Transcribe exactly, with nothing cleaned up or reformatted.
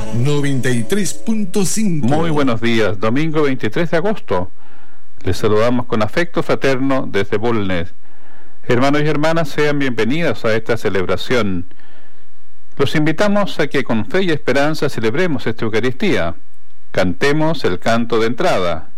noventa y tres punto cinco. Muy buenos días, domingo veintitrés de agosto. Les saludamos con afecto fraterno desde Bulnes. Hermanos y hermanas, sean bienvenidos a esta celebración. Los invitamos a que con fe y esperanza celebremos esta Eucaristía. Cantemos el canto de entrada.